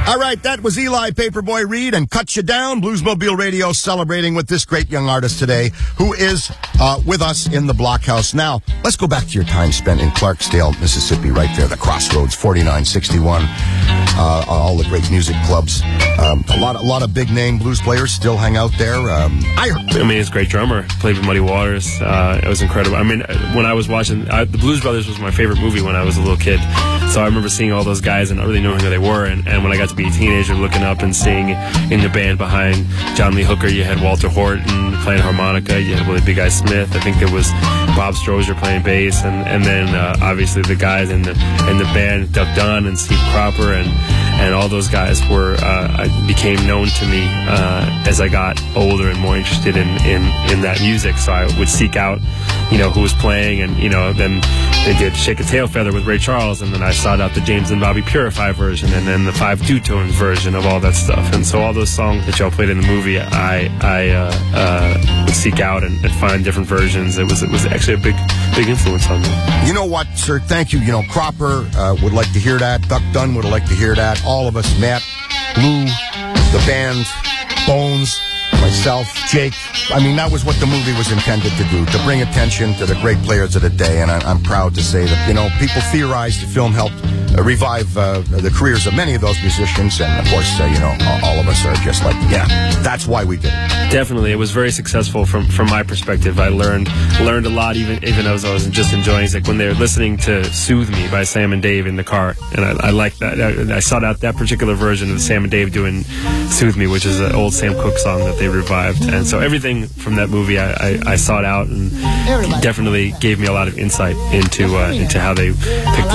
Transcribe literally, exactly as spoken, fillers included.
All right, that was Eli Paperboy Reed and Cut You Down. Bluesmobile Radio celebrating with this great young artist today who is uh, with us in the Blockhouse. Now, let's go back to your time spent in Clarksdale, Mississippi, right there, the Crossroads, forty-nine sixty-one, uh, all the great music clubs. Um, a lot, a lot of big-name blues players still hang out there. Um, I, I mean, he's a great drummer. Played with Muddy Waters. Uh, it was incredible. I mean, when I was watching, I, the Blues Brothers was my favorite movie when I was a little kid. So I remember seeing all those guys and not really knowing who they were. And, and when I got to be a teenager, looking up and seeing in the band behind John Lee Hooker, you had Walter Horton playing harmonica. You had Willie Big Eye Smith. I think there was Bob Strozier playing bass, and and then uh, obviously the guys in the in the band, Duck Dunn and Steve Cropper, and and all those guys were uh, became known to me uh, as I got older and more interested in, in in that music. So I would seek out, you know, who was playing, and you know, then they did Shake a Tail Feather with Ray Charles, and then I sought out the James and Bobby Purify version, and then the Five Two-Tones version of all that stuff. And so all those songs that y'all played in the movie, I I uh, uh, would seek out and, and find different versions. It was it was actually a big big influence on me. You know what, sir? Thank you. You know, Cropper uh, would like to hear that. Duck Dunn would like to hear that. All of us, Matt, Lou, the band, Bones, myself, Jake. I mean, that was what the movie was intended to do, to bring attention to the great players of the day. And I, I'm proud to say that, you know, people theorized the film helped uh, revive uh, the careers of many of those musicians. And, of course, uh, you know, all of us are just like, yeah, that's why we did it. Definitely. It was very successful from, from my perspective. I learned learned a lot, even even as I was just enjoying it. Like when they were listening to Soothe Me by Sam and Dave in the car. And I, I liked that. I, I sought out that particular version of Sam and Dave doing Soothe Me, which is an old Sam Cooke song that they revived. And so everything from that movie I, I, I sought out, and definitely gave me a lot of insight into uh, into how they picked the